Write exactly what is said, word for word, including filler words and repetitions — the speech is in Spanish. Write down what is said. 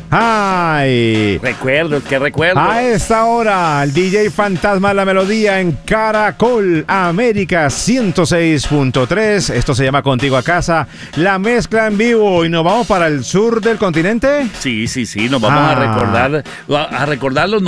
Ay. Recuerdos, qué recuerdos. A esta hora, el D J Fantasma la melodía en Caracol América ciento seis punto tres. Esto se llama Contigo a Casa, la mezcla en vivo. Y nos vamos para el sur del continente. Sí, sí, sí, nos vamos Ah. a recordar, a recordar los